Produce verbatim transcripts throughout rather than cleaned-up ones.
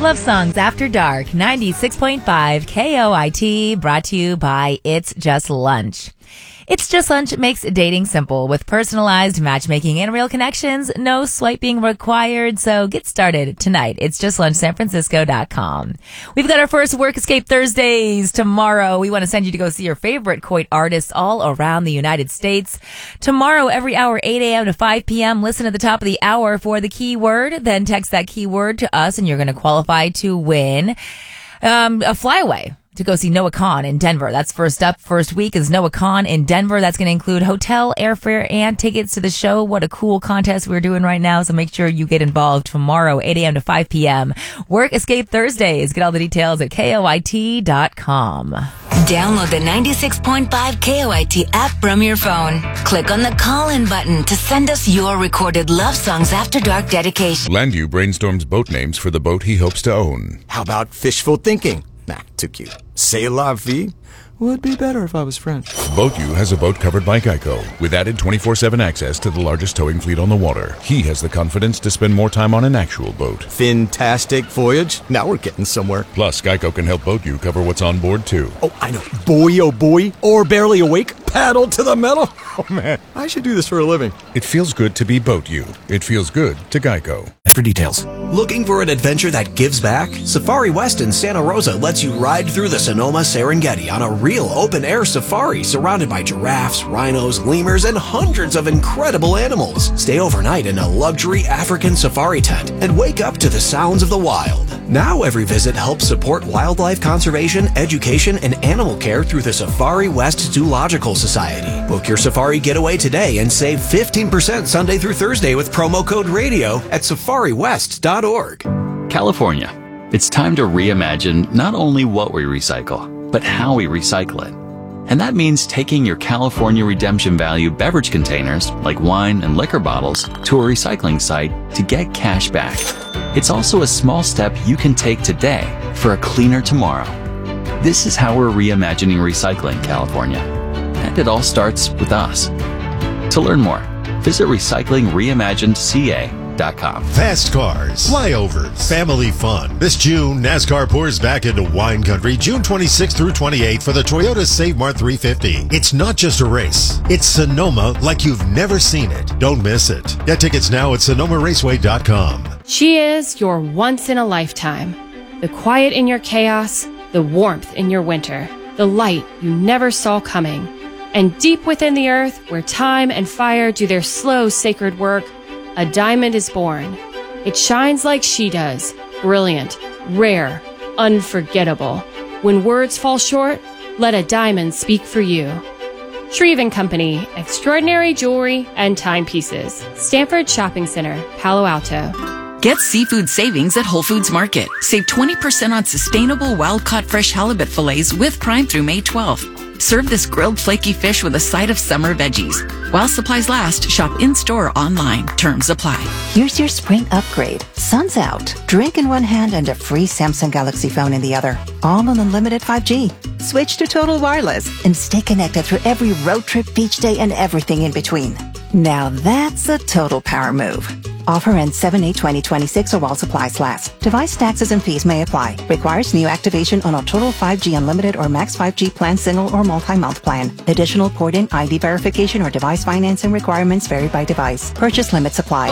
Love Songs After Dark, ninety-six point five K O I T, brought to you by It's Just Lunch. It's Just Lunch makes dating simple with personalized matchmaking and real connections. No swiping required, so get started tonight. It's just lunch san francisco dot com. We've got our first Work Escape Thursdays tomorrow. We want to send you to go see your favorite Coit artists all around the United States. Tomorrow, every hour, eight a.m. to five p.m., listen at the top of the hour for the keyword, then text that keyword to us, and you're going to qualify to win um, a flyaway to go see Noah Kahan in Denver. That's first up. First week is Noah Kahan in Denver. That's going to include hotel, airfare, and tickets to the show. What a cool contest we're doing right now. So make sure you get involved tomorrow, eight a.m. to five p.m. Work Escape Thursdays. Get all the details at K O I T dot com. Download the ninety-six point five K O I T app from your phone. Click on the call-in button to send us your recorded Love Songs After Dark dedication. Landu brainstorms boat names for the boat he hopes to own. How about fishful thinking? Nah, too cute. C'est la vie would be better if I was French. BoatU has a boat covered by Geico with added twenty-four seven access to the largest towing fleet on the water. He has the confidence to spend more time on an actual boat. Fantastic voyage. Now we're getting somewhere. Plus, Geico can help BoatU cover what's on board, too. Oh, I know. Boy, oh boy. Or barely awake. Paddle to the metal. Oh, man. I should do this for a living. It feels good to be BoatU. It feels good to Geico. For details. Looking for an adventure that gives back? Safari West in Santa Rosa lets you ride through the Sonoma Serengeti on a real open-air safari surrounded by giraffes, rhinos, lemurs, and hundreds of incredible animals. Stay overnight in a luxury African safari tent and wake up to the sounds of the wild. Now every visit helps support wildlife conservation, education, and animal care through the Safari West Zoological Society. Book your safari getaway today and save fifteen percent Sunday through Thursday with promo code RADIO at safari west dot org. California. It's time to reimagine not only what we recycle, but how we recycle it. And that means taking your California Redemption Value beverage containers, like wine and liquor bottles, to a recycling site to get cash back. It's also a small step you can take today for a cleaner tomorrow. This is how we're reimagining recycling California. And it all starts with us. To learn more, visit recycling reimagined c a dot com. Fast cars, flyovers, family fun. This June, NASCAR pours back into wine country, June twenty-sixth through twenty-eighth for the Toyota Save Mart three fifty. It's not just a race. It's Sonoma like you've never seen it. Don't miss it. Get tickets now at sonoma raceway dot com. She is your once in a lifetime. The quiet in your chaos, the warmth in your winter, the light you never saw coming. And deep within the earth, where time and fire do their slow, sacred work, a diamond is born. It shines like she does, brilliant, rare, unforgettable. When words fall short, let a diamond speak for you. Shreve and Company, extraordinary jewelry and timepieces. Stanford Shopping Center, Palo Alto. Get seafood savings at Whole Foods Market. Save twenty percent on sustainable wild-caught fresh halibut fillets with Prime through May twelfth. Serve this grilled flaky fish with a side of summer veggies. While supplies last, shop in-store or online. Terms apply. Here's your spring upgrade. Sun's out. Drink in one hand and a free Samsung Galaxy phone in the other. All on unlimited five G. Switch to Total Wireless and stay connected through every road trip, beach day, and everything in between. Now that's a total power move. Offer ends seven eight twenty twenty-six or while supplies last. Device taxes and fees may apply. Requires new activation on a Total five G Unlimited or Max five G plan, single or multi-month plan. Additional port-in I D verification or device financing requirements vary by device. Purchase limits apply.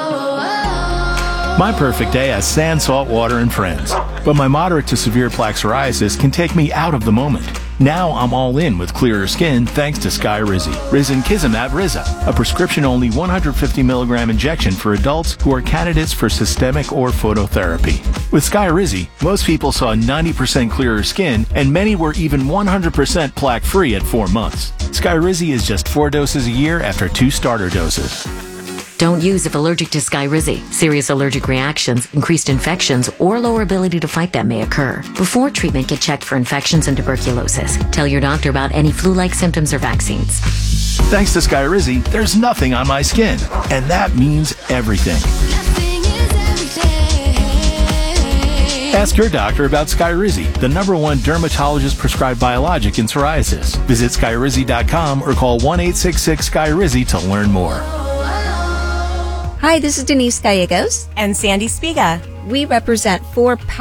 My perfect day has sand, salt water, and friends. But my moderate to severe plaque psoriasis can take me out of the moment. Now I'm all in with clearer skin thanks to Skyrizi. Risankizumab Riza, a prescription-only one hundred fifty milligram injection for adults who are candidates for systemic or phototherapy. With Skyrizi, most people saw ninety percent clearer skin, and many were even one hundred percent plaque-free at four months. Skyrizi is just four doses a year after two starter doses. Don't use if allergic to Skyrizi. Serious allergic reactions, increased infections, or lower ability to fight them may occur. Before treatment, get checked for infections and tuberculosis. Tell your doctor about any flu-like symptoms or vaccines. Thanks to Skyrizi, there's nothing on my skin. And that means everything. Ask your doctor about Skyrizi, the number one dermatologist-prescribed biologic in psoriasis. Visit skyrizi dot com or call one eight six six Skyrizi to learn more. Hi, this is Denise Gallegos. And Sandy Spiga. We represent four